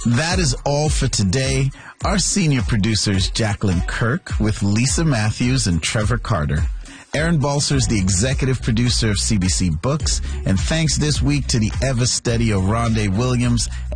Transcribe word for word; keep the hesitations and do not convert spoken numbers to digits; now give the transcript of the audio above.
That is all for today. Our senior producers, Jacqueline Kirk, with Lisa Matthews and Trevor Carter. Aaron Balser is the executive producer of C B C Books, and thanks this week to the ever steady Oronde Williams